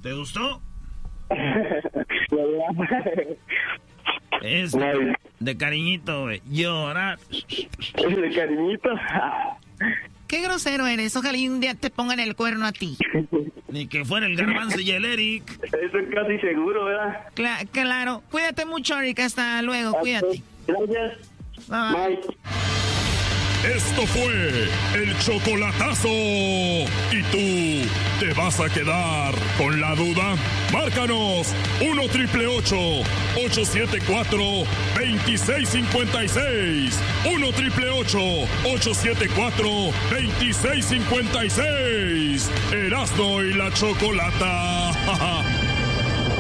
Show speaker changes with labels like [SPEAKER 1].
[SPEAKER 1] ¿Te gustó? Es de cariñito, güey. Llorar.
[SPEAKER 2] De cariñito.
[SPEAKER 3] Qué grosero eres. Ojalá y un día te pongan el cuerno a ti.
[SPEAKER 1] Ni que fuera el Garbanzo y el Eric.
[SPEAKER 2] Eso es casi seguro, ¿verdad?
[SPEAKER 3] Claro. Cuídate mucho, Eric. Hasta luego. Cuídate.
[SPEAKER 2] Gracias.
[SPEAKER 3] Bye.
[SPEAKER 4] Esto fue el chocolatazo. ¿Y tú te vas a quedar con la duda? Márcanos 1-888-874-2656. 1-888-874-2656. Erasmo y la Chocolata.